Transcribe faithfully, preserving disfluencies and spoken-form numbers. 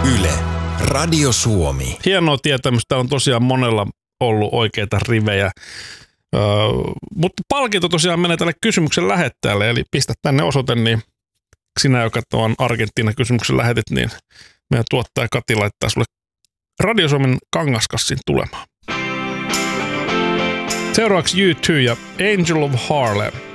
Yle, Radio Suomi. Hienoa tietämystä on tosiaan monella ollut oikeita rivejä. Öö, mutta palkinto tosiaan menee tälle kysymyksen lähettäjälle, eli pistä tänne osoite, niin sinä, joka tuon Argentiinan kysymyksen lähetit, niin meidän tuottaja Kati laittaa sulle Radio Suomen kangaskassin tulemaan. Seuraavaksi U two ja Angel of Harlem.